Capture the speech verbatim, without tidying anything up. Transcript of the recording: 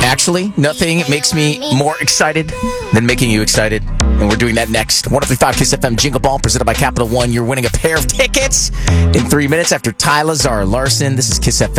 Actually, nothing makes me more excited than making you excited. And we're doing that next. one oh three point five Kiss F M Jingle Ball presented by Capital One. You're winning a pair of tickets in three minutes after Tyler Zara Larson. This is Kiss F M.